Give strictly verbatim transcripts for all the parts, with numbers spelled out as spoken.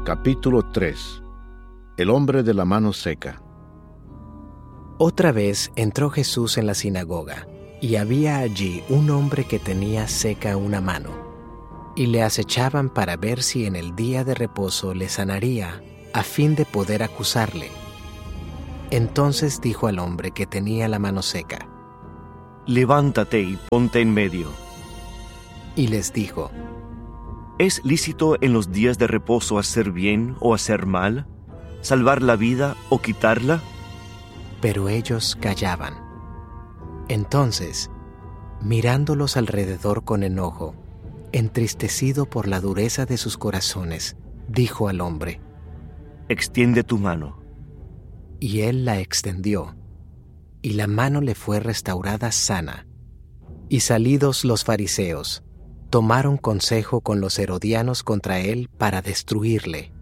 Capítulo tres. El hombre de la mano seca. Otra vez entró Jesús en la sinagoga, y había allí un hombre que tenía seca una mano, y le acechaban para ver si en el día de reposo le sanaría, a fin de poder acusarle. Entonces dijo al hombre que tenía la mano seca: Levántate y ponte en medio. Y les dijo: ¿Es lícito en los días de reposo hacer bien o hacer mal? ¿Salvar la vida o quitarla? Pero ellos callaban. Entonces, mirándolos alrededor con enojo, entristecido por la dureza de sus corazones, dijo al hombre: Extiende tu mano. Y él la extendió, y la mano le fue restaurada sana. Y salidos los fariseos, tomaron consejo con los herodianos contra él para destruirle.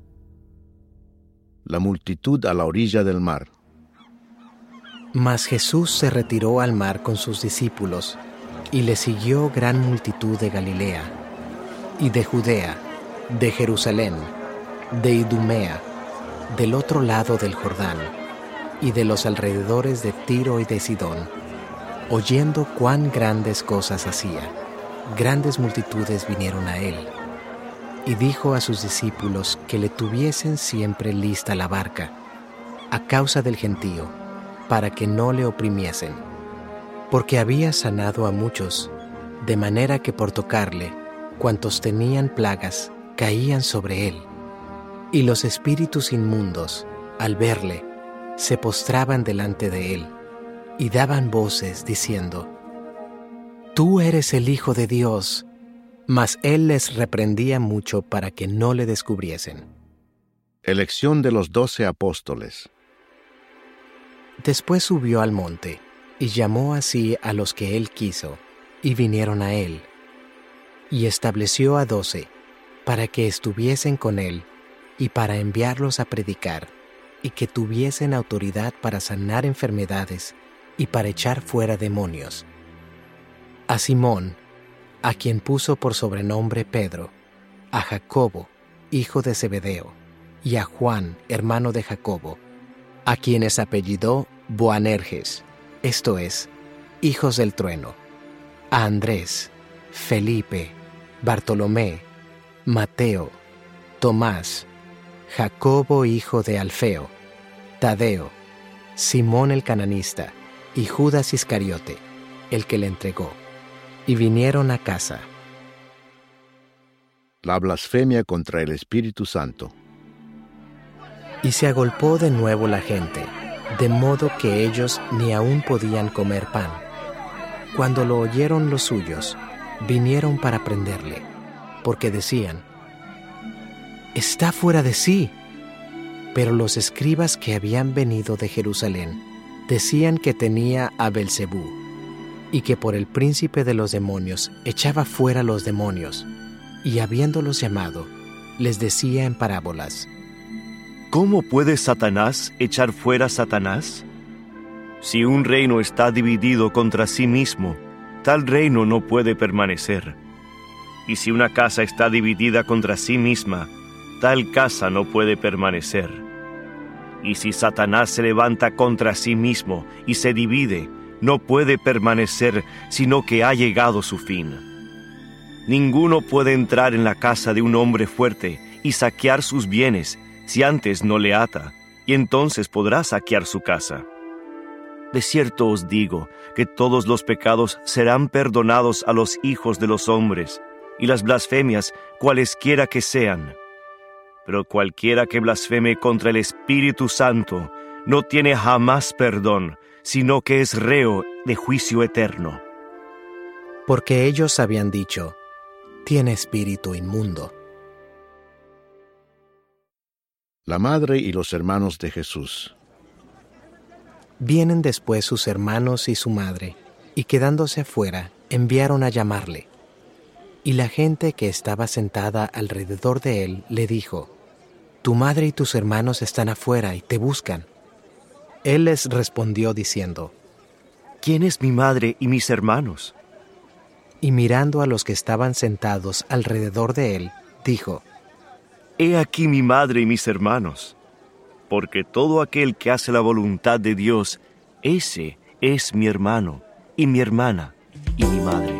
La multitud a la orilla del mar. Mas Jesús se retiró al mar con sus discípulos, y le siguió gran multitud de Galilea, y de Judea, de Jerusalén, de Idumea, del otro lado del Jordán, y de los alrededores de Tiro y de Sidón, oyendo cuán grandes cosas hacía. Grandes multitudes vinieron a él, y dijo a sus discípulos que le tuviesen siempre lista la barca, a causa del gentío, para que no le oprimiesen, porque había sanado a muchos, de manera que por tocarle, cuantos tenían plagas, caían sobre él. Y los espíritus inmundos, al verle, se postraban delante de él, y daban voces diciendo: Tú eres el Hijo de Dios. Mas él les reprendía mucho para que no le descubriesen. Elección de los doce apóstoles. Después subió al monte, y llamó así a los que él quiso, y vinieron a él. Y estableció a doce, para que estuviesen con él, y para enviarlos a predicar, y que tuviesen autoridad para sanar enfermedades, y para echar fuera demonios. A Simón, a quien puso por sobrenombre Pedro, a Jacobo, hijo de Zebedeo, y a Juan, hermano de Jacobo, a quienes apellidó Boanerges, esto es, hijos del trueno, a Andrés, Felipe, Bartolomé, Mateo, Tomás, Jacobo hijo de Alfeo, Tadeo, Simón el cananista, y Judas Iscariote, el que le entregó. Y vinieron a casa. La blasfemia contra el Espíritu Santo. Y se agolpó de nuevo la gente, de modo que ellos ni aún podían comer pan. Cuando lo oyeron los suyos, vinieron para prenderle, porque decían: Está fuera de sí. Pero los escribas que habían venido de Jerusalén decían que tenía a Belcebú, y que por el príncipe de los demonios echaba fuera los demonios, y habiéndolos llamado, les decía en parábolas: ¿Cómo puede Satanás echar fuera a Satanás? Si un reino está dividido contra sí mismo, tal reino no puede permanecer. Y si una casa está dividida contra sí misma, tal casa no puede permanecer. Y si Satanás se levanta contra sí mismo y se divide, no puede permanecer, sino que ha llegado su fin. Ninguno puede entrar en la casa de un hombre fuerte y saquear sus bienes si antes no le ata, y entonces podrá saquear su casa. De cierto os digo que todos los pecados serán perdonados a los hijos de los hombres, y las blasfemias cualesquiera que sean. Pero cualquiera que blasfeme contra el Espíritu Santo no tiene jamás perdón, sino que es reo de juicio eterno. Porque ellos habían dicho: Tiene espíritu inmundo. La madre y los hermanos de Jesús. Vienen después sus hermanos y su madre, y quedándose afuera, enviaron a llamarle. Y la gente que estaba sentada alrededor de él le dijo: Tu madre y tus hermanos están afuera y te buscan. Él les respondió diciendo: ¿Quién es mi madre y mis hermanos? Y mirando a los que estaban sentados alrededor de él, dijo: he aquí mi madre y mis hermanos, porque todo aquel que hace la voluntad de Dios, ese es mi hermano, y mi hermana, y mi madre.